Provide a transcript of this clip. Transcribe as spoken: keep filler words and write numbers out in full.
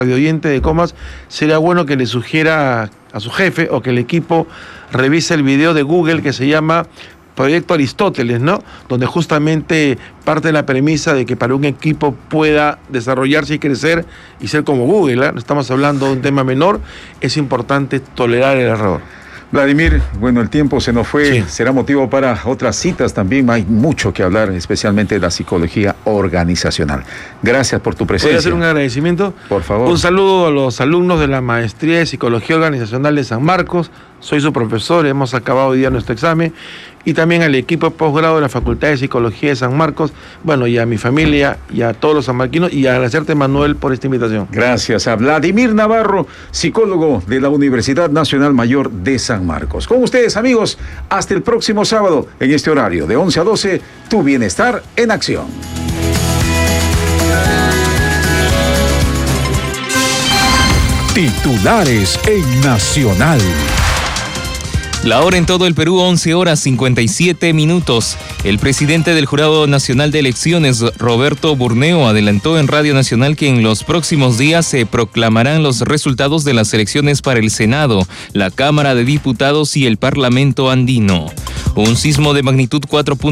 radio oyente de Comas, sería bueno que le sugiera a su jefe o que el equipo revise el video de Google que se llama Proyecto Aristóteles, ¿no? Donde justamente parte de la premisa de que para un equipo pueda desarrollarse y crecer y ser como Google, ¿eh? No estamos hablando de un tema menor, es importante tolerar el error. Vladimir, bueno, el tiempo se nos fue, sí. Será motivo para otras citas también, hay mucho que hablar, especialmente de la psicología organizacional. Gracias por tu presencia. ¿Puedo hacer un agradecimiento? Por favor. Un saludo a los alumnos de la Maestría de Psicología Organizacional de San Marcos, soy su profesor, hemos acabado hoy día nuestro examen, y también al equipo de posgrado de la Facultad de Psicología de San Marcos, bueno, y a mi familia, y a todos los sanmarquinos, y agradecerte, Manuel, por esta invitación. Gracias a Vladimir Navarro, psicólogo de la Universidad Nacional Mayor de San Marcos. Con ustedes, amigos, hasta el próximo sábado, en este horario, de once a doce, Tu Bienestar en Acción. Titulares en Nacional. La hora en todo el Perú, once horas cincuenta y siete minutos. El presidente del Jurado Nacional de Elecciones, Roberto Burneo, adelantó en Radio Nacional que en los próximos días se proclamarán los resultados de las elecciones para el Senado, la Cámara de Diputados y el Parlamento andino. Un sismo de magnitud cuatro.